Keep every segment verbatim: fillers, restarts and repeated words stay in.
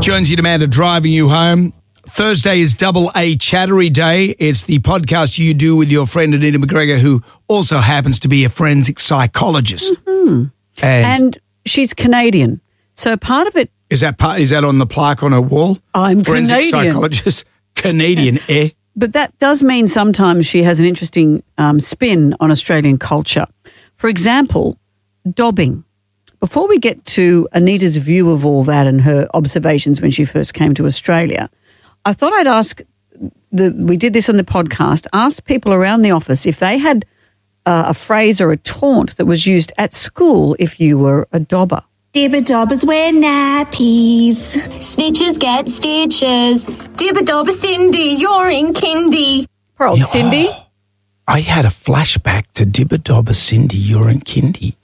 Jonesy and Amanda driving you home. Thursday is Double A Chattery Day. It's the podcast you do with your friend Anita McGregor, who also happens to be a forensic psychologist. Mm-hmm. And, and she's Canadian. So part of it... Is that part, is that on the plaque on her wall? I'm forensic Canadian. Psychologist. Canadian, eh? But that does mean sometimes she has an interesting um, spin on Australian culture. For example, dobbing. Before we get to Anita's view of all that and her observations when she first came to Australia, I thought I'd ask, the, we did this on the podcast, ask people around the office if they had uh, a phrase or a taunt that was used at school if you were a dobber. Dibber dobbers wear nappies. Snitches get stitches. Dibber dobber Cindy, you're in kindy. Poor old Yeah, Cindy. oh, I had a flashback to Dibber Dobber Cindy, you're in kindy.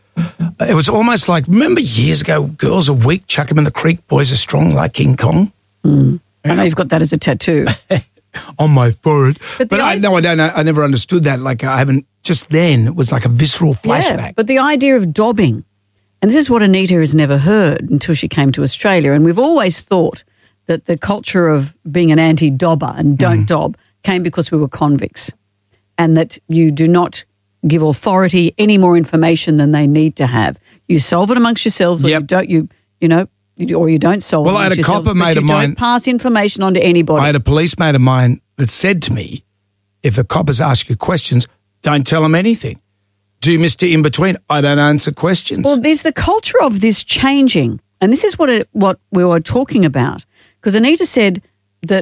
It was almost like, remember years ago, girls are weak, chuck them in the creek, boys are strong like King Kong? Mm. I know you've got that as a tattoo. On my forehead. But, but I I- no, I don't. I never understood that. Like I haven't. Just then, it was like a visceral flashback. Yeah, but the idea of dobbing, and this is what Anita has never heard until she came to Australia, and we've always thought that the culture of being an anti-dobber and don't mm. dob came because we were convicts, and that you do not give authority any more information than they need to have. You solve it amongst yourselves, or Yep. you don't. You you know. Or you don't solve Well, it I had amongst a yourselves, copper but mate you of don't mine- pass information on to anybody. I had a police mate of mine that said to me, if the coppers ask you questions, don't tell them anything. Do Mister In Between, I don't answer questions. Well, there's the culture of this changing, and this is what it, what we were talking about. Because Anita said that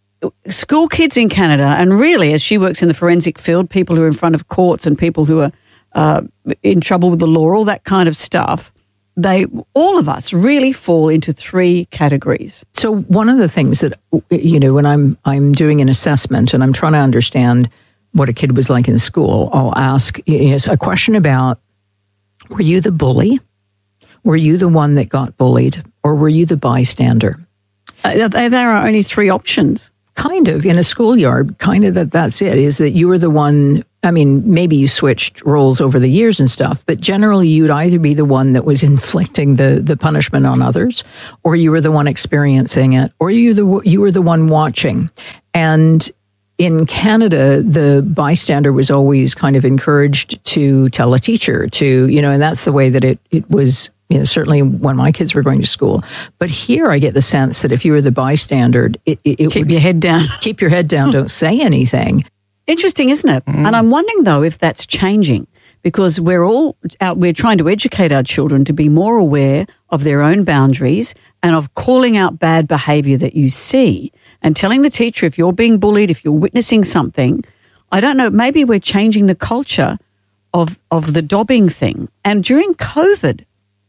school kids in Canada, and really, as she works in the forensic field, people who are in front of courts and people who are uh, in trouble with the law, all that kind of stuff, they, all of us really fall into three categories. So one of the things that, you know, when I'm I'm doing an assessment and I'm trying to understand what a kid was like in school, I'll ask is a question about, were you the bully? Were you the one that got bullied? Or were you the bystander? Uh, there are only three options. Kind of, in a schoolyard, kind of that that's it, is that you were the one, I mean, maybe you switched roles over the years and stuff, but generally you'd either be the one that was inflicting the, the punishment on others, or you were the one experiencing it, or you the you were the one watching. And in Canada, the bystander was always kind of encouraged to tell a teacher to, you know, and that's the way that it, it was, you know, certainly when my kids were going to school. But here I get the sense that if you were the bystander, it, it, it Keep would your head down. keep your head down, don't say anything. Interesting, isn't it? Mm. And I'm wondering, though, if that's changing, because we're all out, we're trying to educate our children to be more aware of their own boundaries and of calling out bad behaviour that you see and telling the teacher if you're being bullied, if you're witnessing something. I don't know, maybe we're changing the culture of, of the dobbing thing. And during COVID,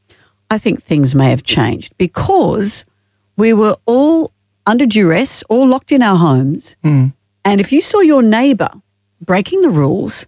I think things may have changed because we were all under duress, all locked in our homes. Mm. And if you saw your neighbour breaking the rules,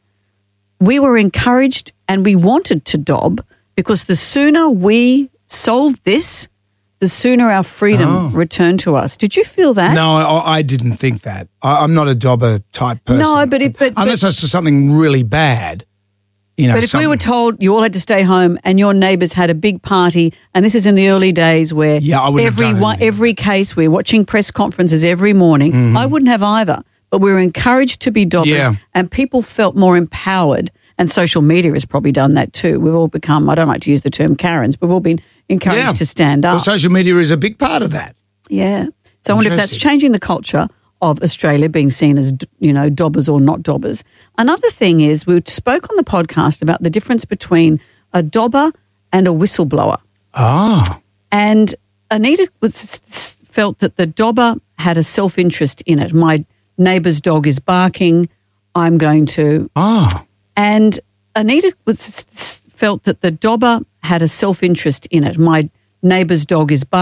we were encouraged and we wanted to dob because the sooner we solved this, the sooner our freedom Oh. returned to us. Did you feel that? No, I, I didn't think that. I, I'm not a dobber type person. No, but it- but- unless but- it's something really bad, you know. But if we something- were told you all had to stay home and your neighbours had a big party, and this is in the early days where Yeah, I wouldn't have every done one, anything. every case we're watching press conferences every morning, Mm-hmm. I wouldn't have either. But we were encouraged to be dobbers, Yeah. and people felt more empowered. And social media has probably done that too. We've all become, I don't like to use the term Karens, but we've all been encouraged Yeah. to stand up. Well, social media is a big part of that. Yeah. So I wonder if that's Interesting. changing the culture of Australia being seen as, you know, dobbers or not dobbers. Another thing is we spoke on the podcast about the difference between a dobber and a whistleblower. Ah. And Anita was, felt that the dobber had a self-interest in it. My neighbour's dog is barking. I'm going to... Ah. And Anita was, felt that the dobber had a self-interest in it. My neighbour's dog is barking.